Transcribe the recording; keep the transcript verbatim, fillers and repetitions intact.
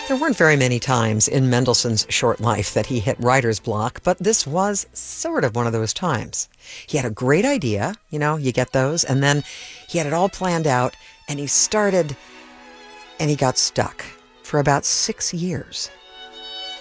There weren't very many times in Mendelssohn's short life that he hit writer's block, but this was sort of one of those times. He had a great idea, you know, you get those, and then he had it all planned out, and he started, and he got stuck for about six years.